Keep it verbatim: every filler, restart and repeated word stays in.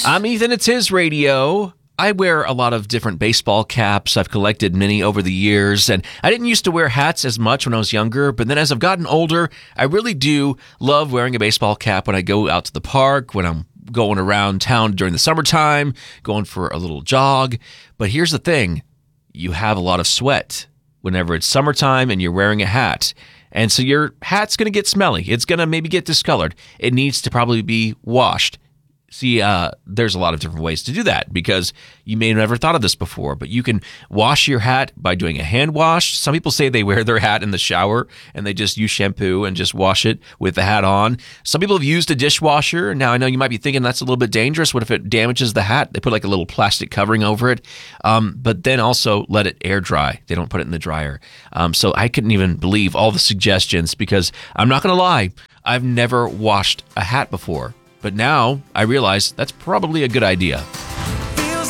I'm Ethan. It's his radio. I wear a lot of different baseball caps. I've collected many over the years, and I didn't used to wear hats as much when I was younger, but then as I've gotten older, I really do love wearing a baseball cap when I go out to the park, when I'm going around town during the summertime, going for a little jog. But here's the thing. You have a lot of sweat whenever it's summertime and you're wearing a hat. And so your hat's going to get smelly. It's going to maybe get discolored. It needs to probably be washed. See, uh, there's a lot of different ways to do that because you may have never thought of this before, but you can wash your hat by doing a hand wash. Some people say they wear their hat in the shower and they just use shampoo and just wash it with the hat on. Some people have used a dishwasher. Now, I know you might be thinking that's a little bit dangerous. What if it damages the hat? They put like a little plastic covering over it, um, but then also let it air dry. They don't put it in the dryer. Um, so I couldn't even believe all the suggestions because I'm not going to lie, I've never washed a hat before. But now I realize that's probably a good idea.